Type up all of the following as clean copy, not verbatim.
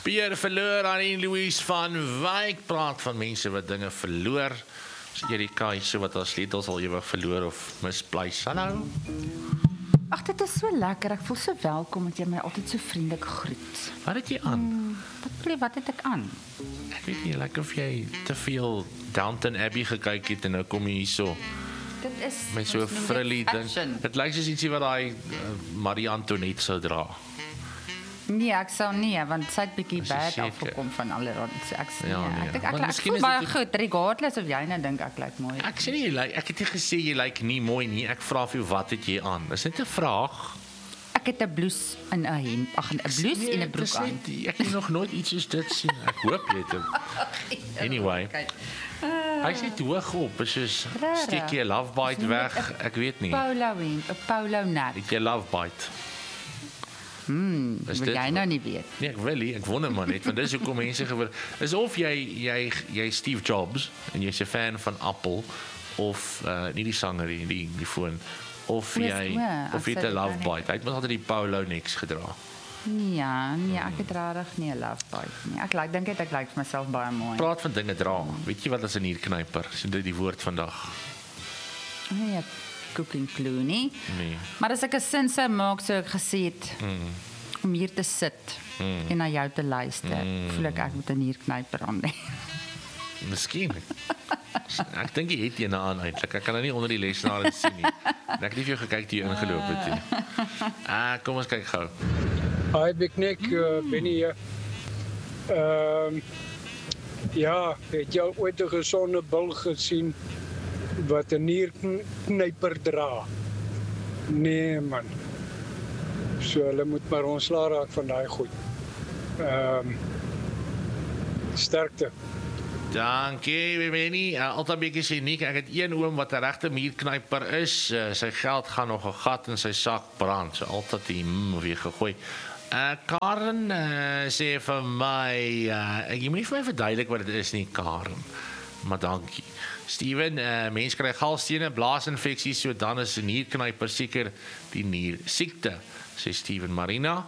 Pierre verloor aan en Louise van Wyk praat van mense wat dinge verloor. As Erika so wat haar sleutels al ewig verloor of misplaas. Hallo. Ag, dit is so lekker. Ek voel so welkom dat jy my altyd so vriendelik groet. Wat het jy aan? Wat het ek aan? Ek weet nie, like of jy te veel Downton Abbey gekyk het en nou kom jy hierso Dit is met so 'n frilly ding. Dit lyk soos ietsie wat daai Marie Antoinette sou dra. Nee, ek sou nie, want sy het bietjie Is jy bad seker? afgekom van allerlei. So ek sê Ja, nee, nee. ek dink Maar ek miskien voel is baie dit goed, regardless of jy nou dink ek lyk mooi. Ek sê nie jy lyk, ek het nie gesê jy lyk nie mooi nie. Ek vra vir jou wat het jy aan? Dis net 'n vraag. Ek het 'n blouse en 'n hemp, ag 'n blouse en 'n broek aan. Ek het nog nooit iets soos dit sien. Ek hoop jy het hom. Anyway. Hy sit hoog op, is soos Rarig. steek jy 'n love bite weg, ek weet nie. Polo hemp, 'n polo net. Het jy love bite? Is Wil dit jy nou nie weet. Nee, ek wil nie, ek wonder maar net, want dis hoekom mense geword. Is of jy Steve Jobs en jy's 'n fan van Apple of nie die sanger nie, die foon of jy ek het sê 'n love dit nou bite. Hy het mos altyd die polo niks gedra. Ja, nee, ek het regtig nie 'n love bite nie. Ek dink ek lyk vir myself baie mooi. Praat van dinge dra. Weet jy wat is 'n nierknyper? Sien dit die woord vandag? Nee, cooking clue nie. Nee. Maar as ek 'n sin sou maak, sou ek gesê het om hier te sit en na jou te luister. Voel ek moet 'n nierknyper aan hê. Miskien. Ek dink jy het een aan eintlik. Ek kan nou nie onder die lesenaar sien nie. Ek het nie vir jou gekyk toe jy ingeloop het nie. Kom ons kyk gou. Hi Beknik, Benny hier. Ja, het jy ooit 'n gesonde bil gesien wat 'n nierknyper dra? Nee man. So hulle moet maar ontslaa raak van daai goed. Sterkte. Dankie, Benny. Altyd bietjie uniek. Ek het een oom wat 'n regte muurknyper is. Sy geld gaan nog 'n gat in sy sak brand. So altyd die weer gegooi. Karen sê vir my, jy moet nie vir my verduidelik wat dit is nie, Karen. Maar dankie. Steven, mens kry galstene, blaasinfeksies, so dan is 'n nierknyper seker die niersiekte, sê Steven. Marina.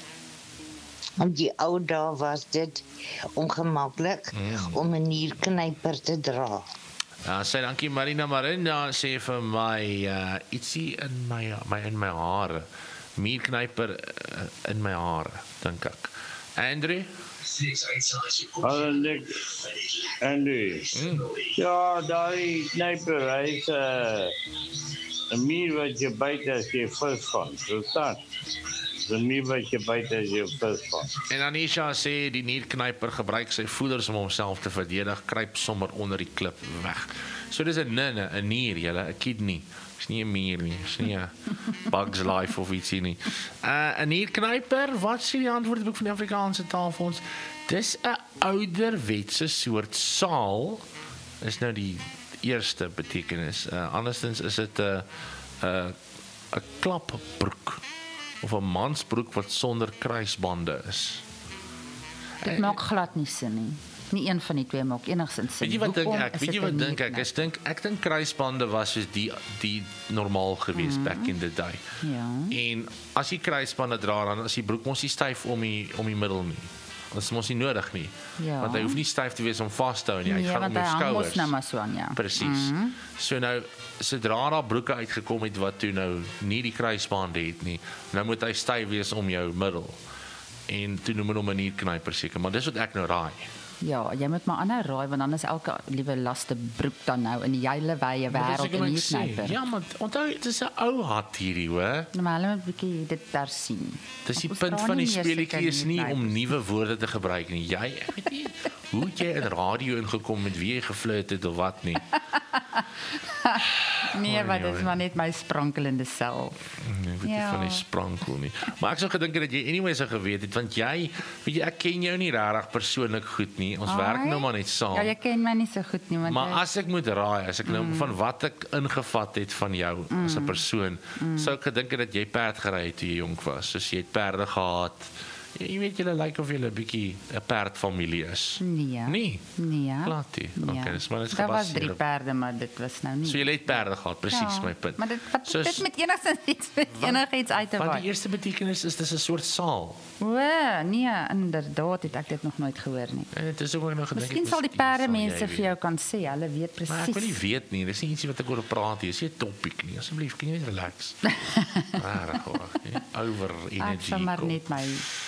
Op die ou dae was dit ongemaklik om 'n nierknyper te dra. Sê dankie Marina. Marina sê vir my ietsie in my hare. Muurknyper in my hare, dink ek. Andrew? Hallo Nick. Andrew. Ja, daai knyper, hy is 'n muur wat jy byt as jy vis vang. Verstaan? 'n muur wat jy byt as jy vis vang. En Anisha sê die nierknyper gebruik sy voeders om homself te verdedig, kruip sommer onder die klip weg. So dis 'n nier, julle, 'n kidney. Dis nie 'n muur nie, dis nie 'n Bugs Life of ietsie nie. 'n nierknyper, wat sê die antwoordboek van die Afrikaanse taal vir ons? Dis 'n ouderwetse soort saal. Is nou die eerste betekenis. Andersins is dit 'n klapbroek of 'n mansbroek wat sonder kruisbande is. Dit maak glad nie sin nie. Nie een van die twee maak enigsins sin. Weet jy wat dink ek? Ek dink kruisbande was soos die normaal gewees back in the day. Ja. En as jy kruisbande dra, dan is die broek mos nie styf om die middel nie. Dat is mos nie nodig nie. Ja. Want hy hoef nie styf te wees om vas te hou nie. Hy gaan om jou skouers. Nou maar so aan, ja. Presies. So nou, sodra daar broeke uitgekom het wat toe nou nie die kruisbande het nie, nou moet hy styf wees om jou middel. En toe noem hom 'n nierknyper seker, maar dis wat ek nou raai. Ja, jy moet maar aanhou raai, want dan is elke liewe laste broek dan nou in die hele wye wêreld 'n nierknyper. Ja, maar onthou, dit is 'n ou hat hierdie, hoor. Maar hulle moet 'n bietjie dit daar sien. Dis die punt van die speletjie is nie om nuwe woorde te gebruik nie. Ek weet nie hoe het jy in radio ingekom met wie jy geflirt het of wat nie. Nee, maar dit is maar net my sprankelende self. Nee, ek weet nie van die sprankel nie. Maar ek sou gedink het dat jy anyway sou geweet het, want jy, weet jy, ek ken jou nie regtig persoonlik goed nie. Ons werk nou maar net saam. Ja, jy ken my nie so goed nie, want maar as ek moet raai, as ek nou van wat ek ingevat het van jou as 'n persoon, sou ek gedink het dat jy perd gery het toe jy jonk was. Soos jy het perde gehad, Jy weet julle lyk of julle 'n bietjie 'n perdfamilie is. Nee. Nee. Nee. Glad nie. Okay, dis maar net Daar was gebaseer 3 op- perde, maar dit was nou nie. So jy het perde gehad, presies my punt. Maar dit So dit met enigsins iets met enigiets uit te Want waai. die eerste betekenis is dis 'n soort saal. O, nee, inderdaad het ek dit nog nooit gehoor nie. En dit is ook nog gedink. Miskien sal die perde mense vir jou kan sê, hulle weet Maar ek wil nie presies. weet nie, dis nie ietsie wat ek oor praat nie, dis nie 'n topik nie. Asseblief, kan jy net relax. Reg hoor. Over Ek energy. sal maar net my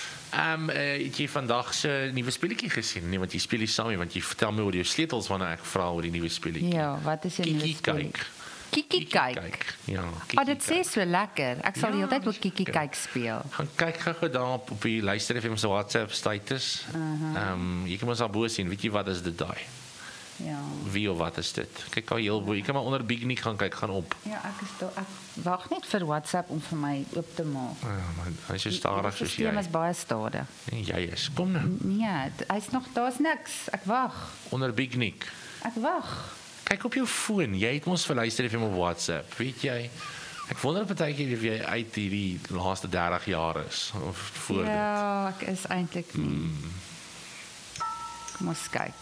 Het jy vandag se nuwe speletjie gesien? Nee, want jy speel nie saam nie, want jy vertel my oor jou sleutels wanneer ek vra oor die nuwe speletjie. Ja, wat is jou nuwe Kiki spel? kyk. Kiki kyk. Ja. Oh, dit sê so lekker. Ek sal die hele tyd wil Kiki kyk speel. Gaan kyk gou daar op die Luister FM se WhatsApp status. Jy kan ons daar bo sien. Weet jy wat is dit daai? Ja. Wie of wat is dit? Kyk al heel bo. Jy kan maar onder Bignik gaan kyk, gaan op. Ja, ek wag net vir WhatsApp om vir my oop te maak. Ja, maar hy is so stadig soos jy. Die is baie stadig. Nee, jy is. Kom nou. Nee, hy's nog daar's niks. Ek wag. Onder Bignik. Ek wag. Kyk op jou foon. Jy het ons verluister FM op WhatsApp. Weet jy? Ek wonder partykeer of jy uit hierdie laaste 30 jaar is of voor dit. Ja, ek is eintlik nie. Kom ons kyk.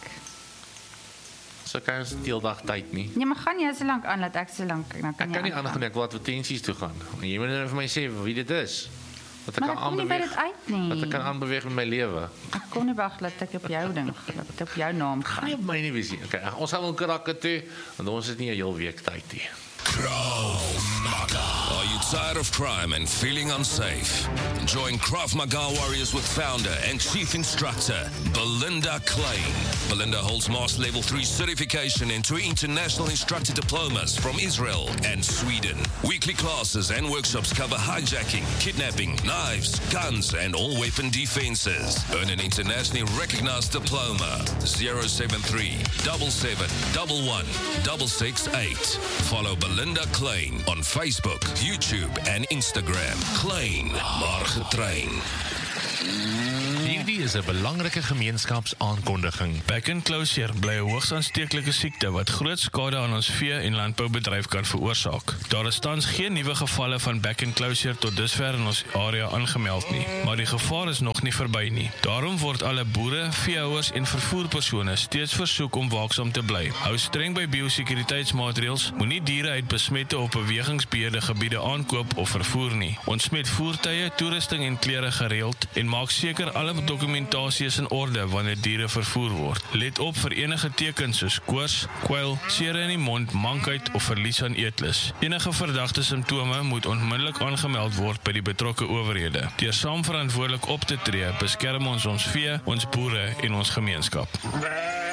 So kan ons deeldag tyd nie. Nee, maar gaan jy so lank aan dat ek so lank dan Ek kan nie aangaan. aangaan, ek wil advertensies toe gaan. En jy moet net vir my sê wie dit is. Wat ek Maar kan ek kom nie by aanbeweeg. dit uit nie. Wat ek kan aanbeweeg met my lewe. Ek kon nie wag dat ek op jou ding, dat ek op jou naam Gaan nie gaan. op my nie wees nie. Okay, ons gaan wel krakke toe, want ons het nie 'n heel week tyd nie. Krav Maga. Are you tired of crime and feeling unsafe? Join Krav Maga Warriors with founder and chief instructor Belinda Klein. Belinda holds Master Level 3 certification and 2 international instructor diplomas from Israel and Sweden. Weekly classes and workshops cover hijacking, kidnapping, knives, guns, and all weapon defenses. Earn an internationally recognized diploma. 073 77 11 668. Follow Belinda Klein on Facebook, YouTube, and Instagram. Klein, maar getrain. Hierdie is 'n belangrike gemeenskapsaankondiging. Back and closure bly 'n hoogs aansteeklike siekte wat groot skade aan ons vee- en landboubedryf kan veroorsaak. Daar is tans geen nuwe gevalle van back and closure tot dusver in ons area aangemeld nie, maar die gevaar is nog nie verby nie. Daarom word alle boere, veehouers en vervoerpersone steeds versoek om waaksaam te bly. Hou streng by biosekuriteitsmaatreëls, moenie diere uit besmette of bewegingsbeheerde gebiede aankoop of vervoer nie. Ontsmet voertuie, toerusting en klere gereeld en maak seker alle dokumentasie is in orde wanneer diere vervoer word. Let op vir enige tekens soos koors, kwyl, sere in die mond, mankheid of verlies aan eetlus. Enige verdagte simptome moet onmiddellik aangemeld word by die betrokke owerhede. Deur saam verantwoordelik op te tree, beskerm ons vee, ons boere en ons gemeenskap.